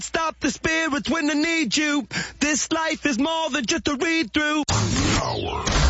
Stop the spirits when they need you. This life is more than just a read-through. Power.